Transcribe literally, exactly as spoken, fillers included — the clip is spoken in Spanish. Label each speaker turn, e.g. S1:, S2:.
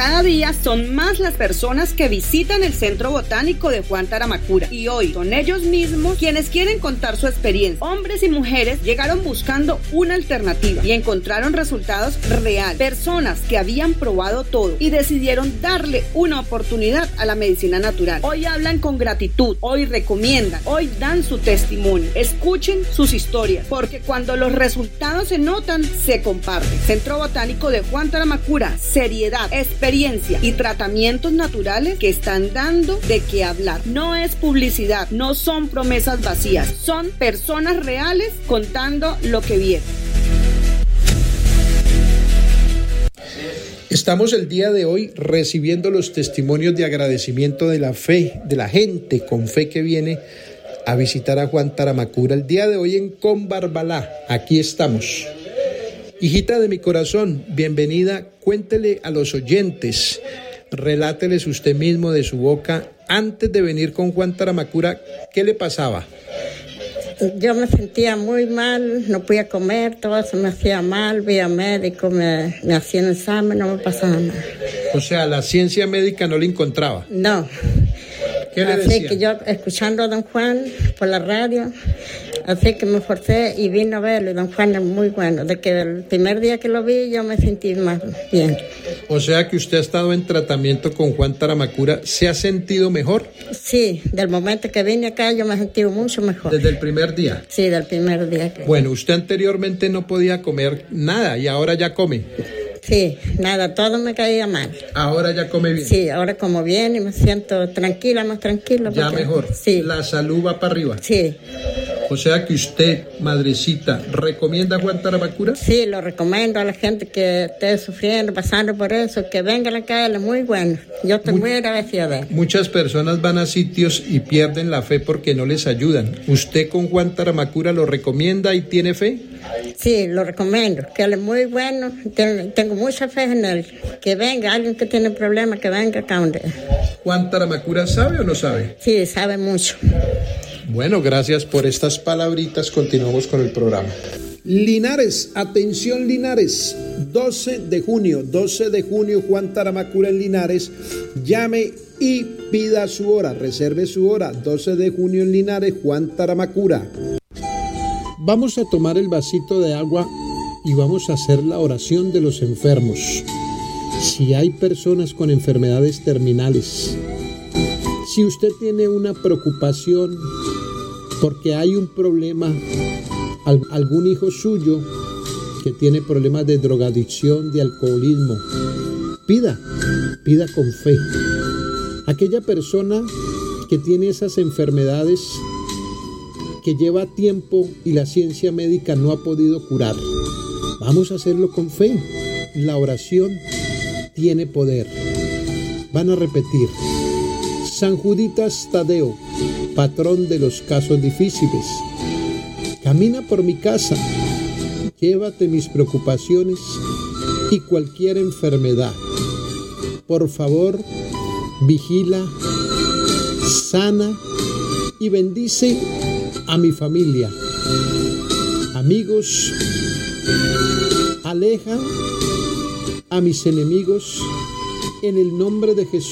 S1: Cada día son más las personas que visitan el Centro Botánico de Juan Taramacura y hoy son ellos mismos quienes quieren contar su experiencia. Hombres y mujeres llegaron buscando una alternativa y encontraron resultados reales. Personas que habían probado todo y decidieron darle una oportunidad a la medicina natural. Hoy hablan con gratitud, hoy recomiendan, hoy dan su testimonio. Escuchen sus historias, porque cuando los resultados se notan, se comparten. Centro Botánico de Juan Taramacura, seriedad, experiencia y tratamientos naturales que están dando de qué hablar. No es publicidad, no son promesas vacías, son personas reales contando lo que vieron.
S2: Estamos el día de hoy recibiendo los testimonios de agradecimiento de la fe, de la gente con fe que viene a visitar a Juan Taramacura. El día de hoy en Combarbalá, aquí estamos. Hijita de mi corazón, bienvenida. Cuéntele a los oyentes, reláteles usted mismo de su boca, antes de venir con Juan Taramacura, ¿qué le pasaba?
S3: Yo me sentía muy mal, no podía comer, todo se me hacía mal, vi a médico, me, me hacían examen, no me pasaba nada.
S2: O sea, la ciencia médica no le encontraba.
S3: No.
S2: ¿Qué le
S3: así
S2: decía?
S3: Que yo, escuchando a don Juan por la radio, así que me forcé y vine a verlo, y don Juan es muy bueno. De que el primer día que lo vi, yo me sentí más bien.
S2: O sea que usted ha estado en tratamiento con Juan Taramacura, ¿se ha sentido mejor?
S3: Sí, del momento que vine acá, yo me he sentido mucho mejor.
S2: ¿Desde el primer día?
S3: Sí, del primer día. Que...
S2: Bueno, usted anteriormente no podía comer nada y ahora ya come.
S3: Sí, nada, todo me caía mal.
S2: ¿Ahora ya come bien?
S3: Sí, ahora como bien y me siento tranquila, más tranquila.
S2: Ya
S3: porque...
S2: mejor.
S3: Sí.
S2: La salud va para arriba.
S3: Sí.
S2: O sea que usted, madrecita, ¿recomienda a Juan Taramacura?
S3: Sí, lo recomiendo a la gente que esté sufriendo, pasando por eso, que vengan acá, él es muy bueno. Yo estoy muy, muy agradecida de él.
S2: Muchas personas van a sitios y pierden la fe porque no les ayudan. ¿Usted con Juan Taramacura lo recomienda y tiene fe?
S3: Sí, lo recomiendo, que él es muy bueno, tengo mucha fe en él. Que venga, alguien que tiene problemas, que venga acá donde él.
S2: ¿Juan Taramacura sabe o no sabe?
S3: Sí, sabe mucho.
S2: Bueno, gracias por estas palabritas. Continuamos con el programa. Linares, atención Linares, doce de junio, doce de junio, Juan Taramacura en Linares. Llame y pida su hora, reserve su hora, doce de junio en Linares, Juan Taramacura. Vamos a tomar el vasito de agua y vamos a hacer la oración de los enfermos. Si hay personas con enfermedades terminales, si usted tiene una preocupación porque hay un problema, algún hijo suyo que tiene problemas de drogadicción, de alcoholismo, pida, pida con fe. Aquella persona que tiene esas enfermedades que lleva tiempo y la ciencia médica no ha podido curar, vamos a hacerlo con fe. La oración tiene poder. Van a repetir: San Juditas Tadeo, patrón de los casos difíciles, camina por mi casa, llévate mis preocupaciones y cualquier enfermedad. Por favor, vigila, sana y bendice a mi familia, amigos, aleja a mis enemigos en el nombre de Jesús.